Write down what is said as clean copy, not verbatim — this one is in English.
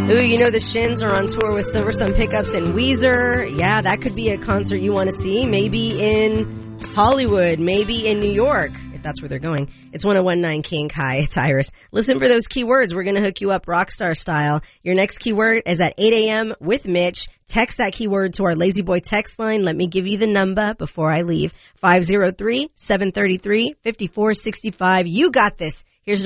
Ooh, you know the Shins are on tour with Silver Sun Pickups and Weezer. Yeah, that could be a concert you want to see. Maybe in Hollywood, maybe in New York, if that's where they're going. It's 101.9 King. Hi, it's Iris. Listen for those keywords. We're going to hook you up rockstar style. Your next keyword is at 8 a.m. with Mitch. Text that keyword to our Lazy Boy text line. Let me give you the number before I leave. 503-733-5465. You got this. Here's